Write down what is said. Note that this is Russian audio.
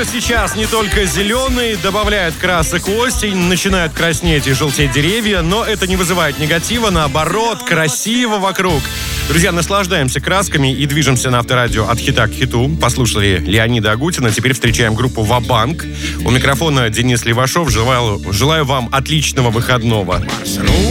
Мир сейчас не только зеленый, добавляет красок осень, начинают краснеть и желтеть деревья, но это не вызывает негатива, наоборот, красиво вокруг. Друзья, наслаждаемся красками и движемся на Авторадио от хита к хиту. Послушали Леонида Агутина, теперь встречаем группу «Ва-банк». У микрофона Денис Левашов. Желаю вам отличного выходного.